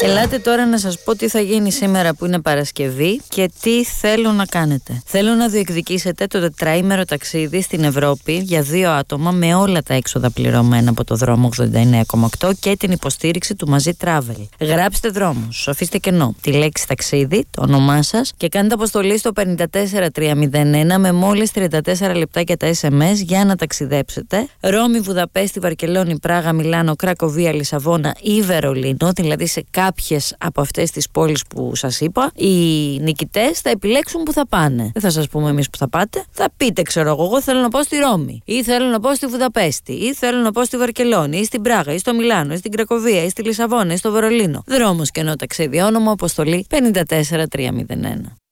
Ελάτε τώρα να σας πω τι θα γίνει σήμερα που είναι Παρασκευή και τι θέλω να κάνετε. Θέλω να διεκδικήσετε το τετραήμερο ταξίδι στην Ευρώπη για 2 άτομα με όλα τα έξοδα πληρωμένα από το δρόμο 89,8 και την υποστήριξη του Μαζί Travel. Γράψτε δρόμους, αφήστε κενό, τη λέξη ταξίδι, το όνομά σας και κάντε αποστολή στο 54301 με μόλις 34 λεπτάκια τα SMS για να ταξιδέψετε. Ρώμη, Βουδαπέστη, Βαρκελόνη, Πράγα, Μιλάνο, Κρακοβία, Λισαβόνα ή Βερολίνο, δηλαδή σε κάποιες από αυτές τις πόλεις που σας είπα. Οι νικητές θα επιλέξουν που θα πάνε. Δεν θα σας πούμε εμείς που θα πάτε. Θα πείτε, ξέρω εγώ θέλω να πάω στη Ρώμη, ή θέλω να πάω στη Βουδαπέστη, ή θέλω να πάω στη Βαρκελόνη, ή στην Πράγα, ή στο Μιλάνο, ή στην Κρακοβία, ή στη Λισαβόνα, ή στο Βερολίνο. Δρόμος, κενό, ταξίδι, όνομα, αποστολή 54301.